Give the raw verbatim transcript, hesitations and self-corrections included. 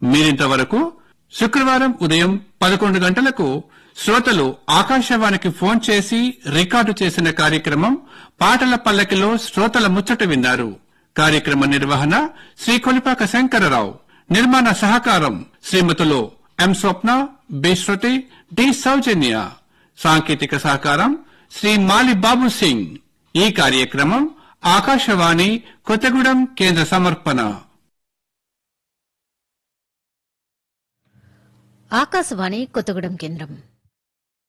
మీరింతవరకు శుక్రవారం ఉదయం పదకొండు గంటలకు శ్రోతలు ఆకాశవాణికి ఫోన్ చేసి రికార్డు చేసిన కార్యక్రమం పాటల పల్లకిలో శ్రోతల ముచ్చట విన్నారు. కార్యక్రమ నిర్వహణ శ్రీ కొలిపాక శంకరరావు. నిర్మాణ సహకారం శ్రీమతులు ఎం స్వప్న, బి శృతి, డి సౌజన్య. సాంకేతిక సహకారం శ్రీ మాలి బాబు సింగ్. ఈ కార్యక్రమం ఆకాశవాణి కొత్తగూడెం కేంద్ర సమర్పణ. ఆకాశవాణి కొత్తగూడెం కేంద్రం.